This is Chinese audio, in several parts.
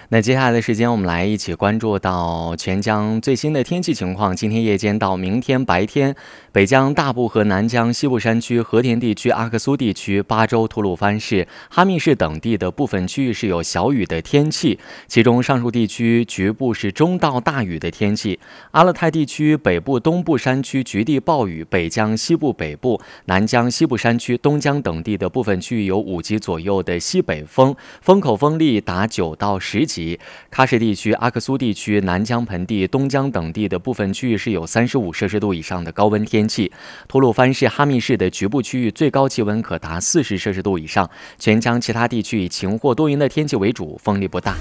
那接下来的时间，我们来一起关注到全江最新的天气情况。今天夜间到明天白天，北江大部和南江西部山区、和田地区、阿克苏地区、巴州、吐鲁番市、哈密市等地的部分区域是有小雨的天气，其中上述地区局部是中到大雨的天气。阿勒泰地区北部、东部山区局地暴雨，北江西部北部、南江西部山区、东江等地的部分区域有5级左右的西北风，风口风力达9到10级。喀什地区、阿克苏地区、南江盆地、东江等地的部分区域是有35摄氏度以上的高温天气。吐鲁番市、哈密市的局部区域最高气温可达40摄氏度以上。全江其他地区以晴或多云的天气为主，风力不大。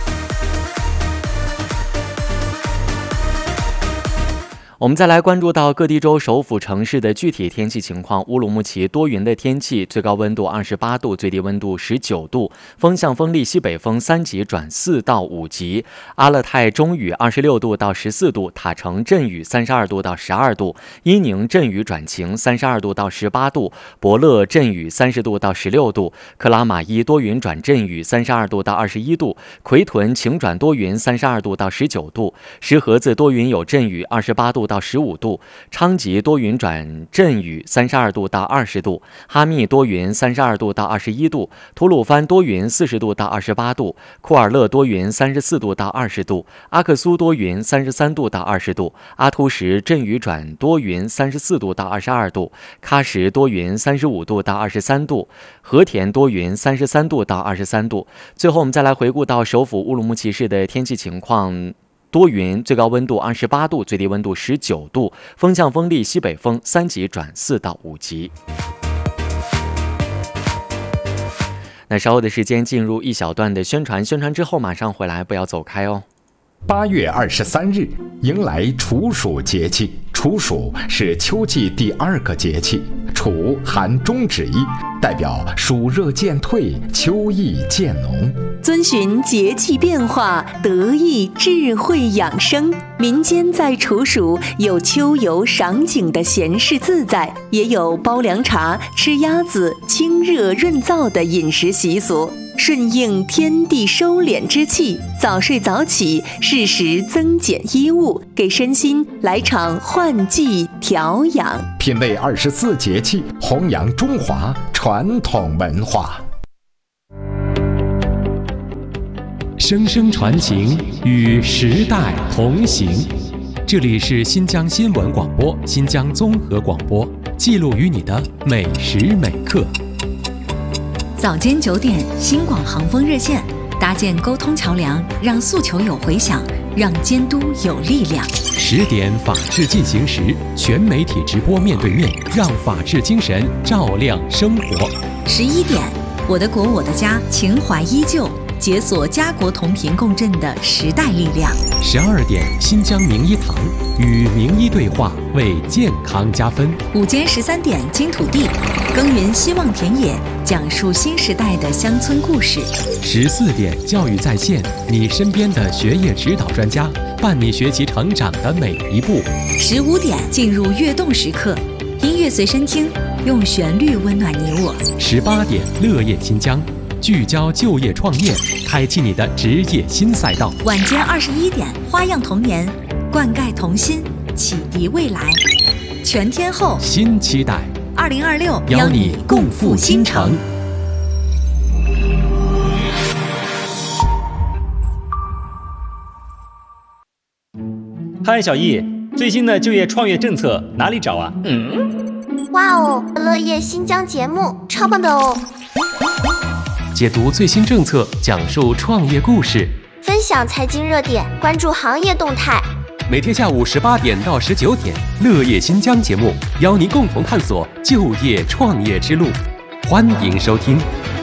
我们再来关注到各地州首府城市的具体天气情况。乌鲁木齐多云的天气，最高温度28度，最低温度19度，风向风力西北风3级转4到5级。阿勒泰中雨26度到14度，塔城阵雨32度到12度，伊宁阵雨转晴32度到18度，博勒阵雨30度到16度，克拉玛依多云转阵雨32度到21度，奎屯晴转多云32度到19度，石河子多云有阵雨28度到15度，昌吉多云转阵雨32度到20度，哈密多云32度到21度，吐鲁番多云40度到28度，库尔勒多云34度到20度，阿克苏多云33度到20度，阿图什阵雨转多云34度到22度，喀什多云35度到23度，和田多云33度到23度。最后我们再来回顾到首府乌鲁木齐市的天气情况。多云，最高温度28度，最低温度19度，风向风力西北风3级转4到5级。那稍后的时间进入一小段的宣传之后马上回来，不要走开哦。 8月23日迎来处暑节气，处暑是秋季第2个节气，处含中指意，代表暑热渐退，秋意渐浓。 遵循节气变化，得益智慧养生。民间在处暑有秋游赏景的闲适自在，也有煲凉茶、吃鸭子、清热润燥的饮食习俗。顺应天地收敛之气，早睡早起，适时增减衣物，给身心来场换季调养。 品味24节气，弘扬中华传统文化。 声声传情，与时代同行。这里是新疆新闻广播、新疆综合广播，记录与你的每时每刻。 早间9点，新广航风热线搭建沟通桥梁，让诉求有回响，让监督有力量。 10点，法治进行时，全媒体直播面对面，让法治精神照亮生活。 11点，我的国我的家，情怀依旧，解锁家国同频共振的时代力量。 12点，新疆名医堂与名医对话，为健康加分。 午间13点，金土地耕耘希望田野，讲述新时代的乡村故事。 14点，教育在线，你身边的学业指导专家，伴你学习成长的每一步。 15点，进入跃动时刻，音乐随身听，用旋律温暖你我。 18点，乐业新疆，聚焦就业创业，开启你的职业新赛道。 晚间21点，花样童年，灌溉童心，启迪未来。全天候新期待 2026， 邀你共赴新城。 嗨，小易，最新的就业创业政策哪里找啊？ 哇哦，乐业新疆节目超棒的哦！ 解读最新政策，讲述创业故事， 分享财经热点，关注行业动态。 每天下午18点到19点，乐业新疆节目邀您共同探索就业创业之路，欢迎收听。